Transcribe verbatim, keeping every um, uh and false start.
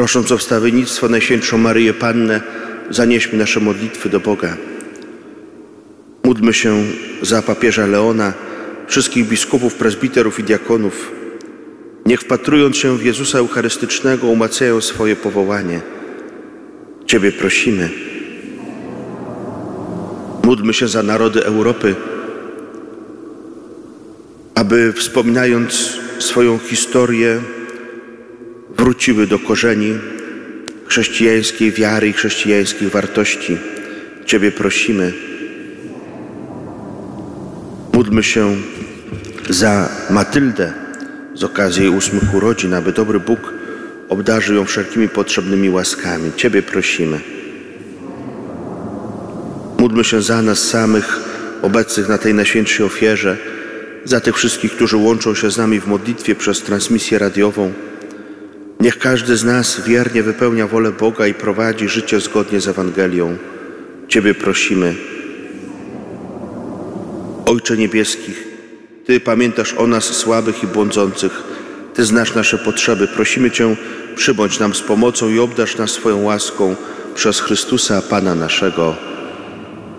Prosząc o wstawiennictwo Najświętszą Maryję Pannę, zanieśmy nasze modlitwy do Boga. Módlmy się za papieża Leona, wszystkich biskupów, prezbiterów i diakonów. Niech wpatrując się w Jezusa Eucharystycznego umacniają swoje powołanie. Ciebie prosimy. Módlmy się za narody Europy, aby wspominając swoją historię wróciły do korzeni chrześcijańskiej wiary i chrześcijańskich wartości. Ciebie prosimy. Módlmy się za Matyldę z okazji jej ósmych urodzin, aby dobry Bóg obdarzył ją wszelkimi potrzebnymi łaskami. Ciebie prosimy. Módlmy się za nas samych, obecnych na tej najświętszej ofierze, za tych wszystkich, którzy łączą się z nami w modlitwie przez transmisję radiową. Niech każdy z nas wiernie wypełnia wolę Boga i prowadzi życie zgodnie z Ewangelią. Ciebie prosimy. Ojcze Niebieskich, Ty pamiętasz o nas słabych i błądzących. Ty znasz nasze potrzeby. Prosimy Cię, przybądź nam z pomocą i obdarz nas swoją łaską przez Chrystusa, Pana naszego.